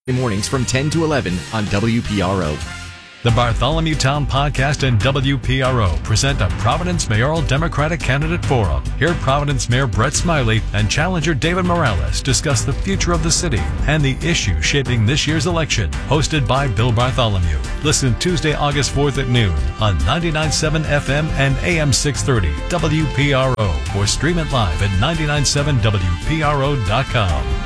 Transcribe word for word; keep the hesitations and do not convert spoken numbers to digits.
Mornings from ten to eleven on W P R O. The Bartholomew Town Podcast and W P R O present a Providence Mayoral Democratic Candidate Forum. Hear Providence Mayor Brett Smiley and challenger David Morales discuss the future of the city and the issues shaping this year's election. Hosted by Bill Bartholomew. Listen Tuesday, August fourth at noon on ninety-nine point seven F M and A M six thirty W P R O or stream it live at nine nine seven W P R O dot com.